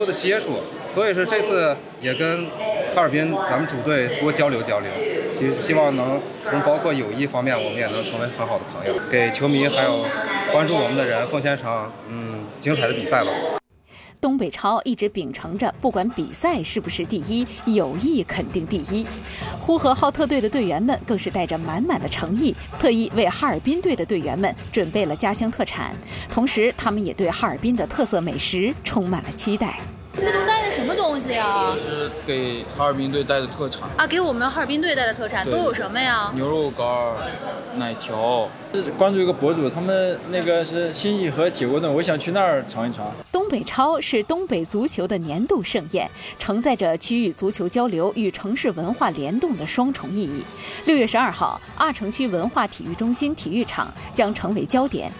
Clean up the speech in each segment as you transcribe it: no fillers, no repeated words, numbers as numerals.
多的接触，所以说这次也跟哈尔滨咱们主队多交流交流，希望能从包括友谊方面，我们也能成为很好的朋友，给球迷还有关注我们的人奉献场精彩的比赛吧。 东北超一直秉承着不管比赛是不是第一，友谊肯定第一。呼和浩特队的队员们更是带着满满的诚意，特意为哈尔滨队的队员们准备了家乡特产，同时他们也对哈尔滨的特色美食充满了期待。 这都带的什么东西呀？ 是给哈尔滨队带的特产啊，给我们哈尔滨队带的特产都有什么呀？ 牛肉干、奶条。 关注一个博主，他们那个是新义和铁锅炖，我想去那儿尝一尝。 东北超是东北足球的年度盛宴，承载着区域足球交流与城市文化联动的双重意义。6月12号，阿城区文化体育中心体育场将成为焦点。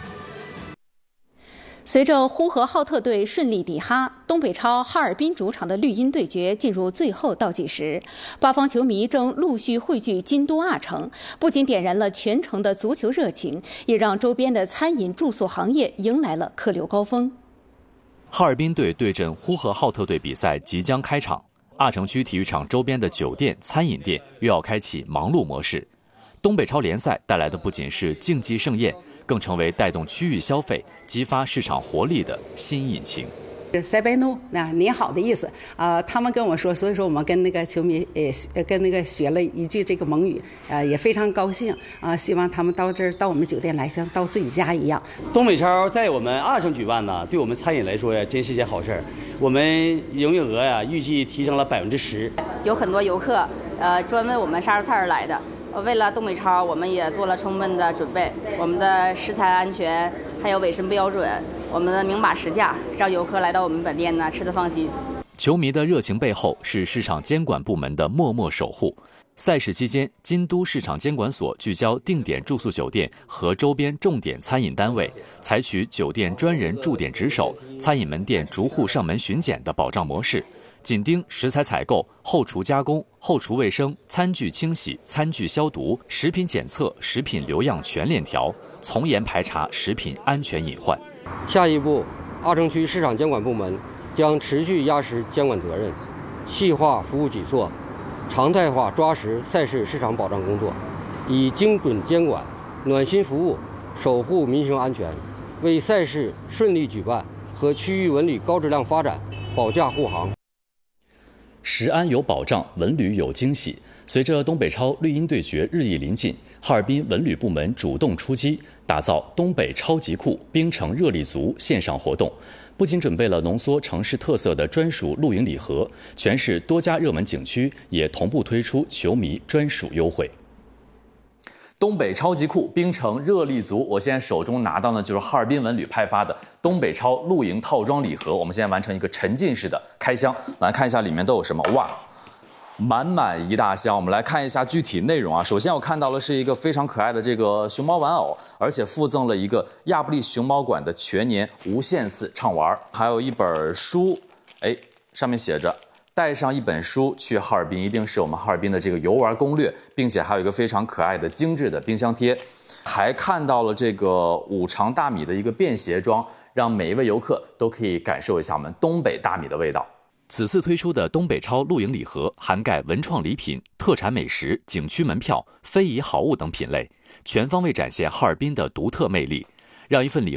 随着呼和浩特队顺利抵哈，东北超哈尔滨主场的绿茵对决进入最后倒计时，八方球迷正陆续汇聚金都阿城，不仅点燃了全城的足球热情，也让周边的餐饮住宿行业迎来了客流高峰。 哈尔滨队对阵呼和浩特队比赛即将开场，阿城区体育场周边的酒店、餐饮店又要开启忙碌模式。东北超联赛带来的不仅是竞技盛宴，更成为带动区域消费、激发市场活力的新引擎。 塞拜努，您好的意思啊，他们跟我说，所以说我们跟那个球迷跟那个学了一句这个蒙语，也非常高兴啊，希望他们到这儿到我们酒店来，像到自己家一样。 东北超在我们阿城举办呢，对我们餐饮来说呀，真是件好事儿。我们营业额呀，预计提升了10%。 有很多游客专为我们杀肉菜而来的。为了东北超，我们也做了充分的准备，我们的食材安全还有卫生标准，我们的明码实价，让游客来到我们本店呢吃得放心。 球迷的热情背后是市场监管部门的默默守护。赛事期间，金都市场监管所聚焦定点住宿酒店和周边重点餐饮单位，采取酒店专人驻点值守、餐饮门店逐户上门巡检的保障模式。紧盯食材采购、后厨加工、后厨卫生、餐具清洗、餐具消毒、食品检测、食品留样全链条，从严排查食品安全隐患。 下一步，阿城区市场监管部门将持续压实监管责任，细化服务举措，常态化抓实赛事市场保障工作，以精准监管、暖心服务守护民生安全，为赛事顺利举办和区域文旅高质量发展保驾护航。 食安有保障，文旅有惊喜。随着东北超绿茵对决日益临近，哈尔滨文旅部门主动出击，打造东北超级酷冰城热力足线上活动，不仅准备了浓缩城市特色的专属露营礼盒，全市多家热门景区也同步推出球迷专属优惠。东北超级酷冰城热力足，我现在手中拿到呢就是哈尔滨文旅派发的东北超露营套装礼盒，我们现在完成一个沉浸式的开箱，来看一下里面都有什么。哇，满满一大箱，我们来看一下具体内容啊。首先我看到的是一个非常可爱的这个熊猫玩偶，而且附赠了一个亚布力熊猫馆的全年无限次畅玩，还有一本书，上面写着带上一本书去哈尔滨，一定是我们哈尔滨的这个游玩攻略，并且还有一个非常可爱的精致的冰箱贴，还看到了这个五常大米的一个便携装，让每一位游客都可以感受一下我们东北大米的味道。此次推出的东北超露营礼盒涵盖文创礼品、特产美食、景区门票、非遗好物等品类，全方位展现哈尔滨的独特魅力，让一份礼